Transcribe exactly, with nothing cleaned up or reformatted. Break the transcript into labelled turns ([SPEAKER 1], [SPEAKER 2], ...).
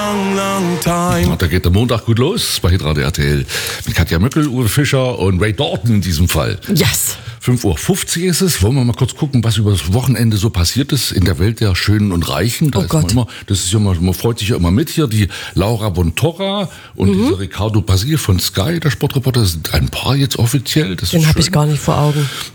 [SPEAKER 1] long, long time.
[SPEAKER 2] Da geht der Montag gut los bei Hitradio R T L. Mit Katja Möckel, Uwe Fischer und Ray Dalton in diesem Fall.
[SPEAKER 3] Yes.
[SPEAKER 2] fünf Uhr fünfzig ist es. Wollen wir mal kurz gucken, was über das Wochenende so passiert ist in der Welt der Schönen und Reichen. Da
[SPEAKER 3] Oh
[SPEAKER 2] ist man
[SPEAKER 3] Gott.
[SPEAKER 2] immer, das ist ja immer, man freut sich ja immer mit hier. Die Laura Bontorra und mhm. dieser Ricardo Basil von Sky, der Sportreporter, sind ein Paar jetzt offiziell. Das
[SPEAKER 3] Den
[SPEAKER 2] ist
[SPEAKER 3] habe ich
[SPEAKER 2] schön.
[SPEAKER 3] gar nicht vor Augen.